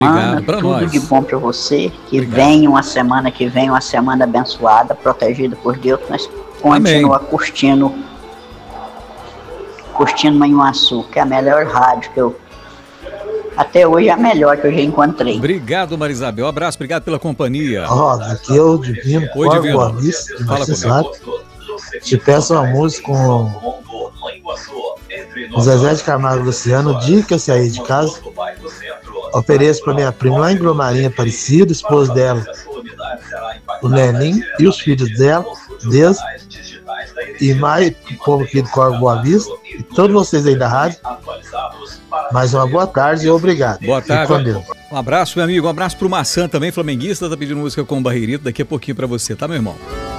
Obrigado, pra tudo nós. de bom para você, que Obrigado. venha uma semana abençoada, protegida por Deus, mas continua curtindo Manhuaçu, que é a melhor rádio que eu, até hoje é a melhor que eu já encontrei. Obrigado, Marisabel. Um abraço, obrigado pela companhia. Aqui é o Divino, Oi, Divino. Boa Vista, de Fala Marcisato. Te peço uma música com o Zezé de Camargo e Luciano, o dia que eu saí de casa. Ofereço para minha prima lá em Gromarinha Aparecida, esposo dela, o Neninho e os filhos dela, Deus, e mais o povo aqui do Corvo Boa Vista, e todos vocês aí da rádio. Mais uma boa tarde e obrigado. Boa tarde. Com Deus. Um abraço, meu amigo. Um abraço pro Maçã também, flamenguista. Tá pedindo música com o Barreirito daqui a pouquinho pra você, tá, meu irmão?